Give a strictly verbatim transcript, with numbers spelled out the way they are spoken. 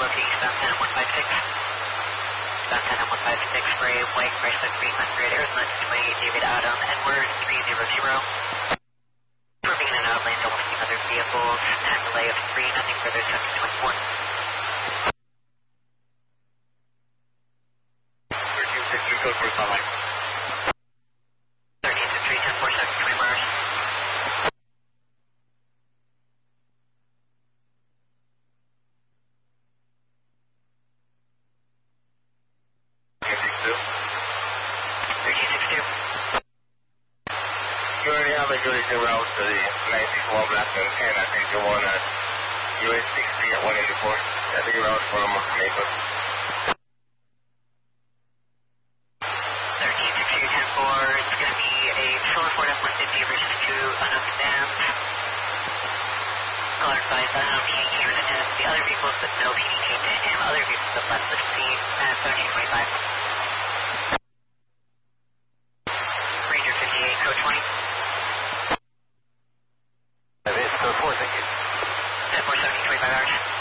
locate eastbound Phantom one five six. Eastbound Phantom one five six for a white Chrysler three hundred, Arizona two twenty-eight, David Adam, Edward three zero zero. Proving in and out lane, double speed other vehicles, time delay of three, nothing further, seven twenty-four. thirteen six three, code first online. thirteen six three, ten four, seven twenty bars. thirteen six two. You already have a U S route to the nine six one Black and ten. I think you want a U S sixty at one eighty-four. That's the route from Naples. thirteen six two, ten four, it's going to be a Solar Ford F one fifty versus two unknown sedans. Caller advised unknown P D K was attended to the other vehicles, but no P D K to him. Other vehicles have left the scene at thirteen twenty-five. Ranger fifty-eight, code twenty. That is code four, thank you. ten four, seventeen twenty-five hours.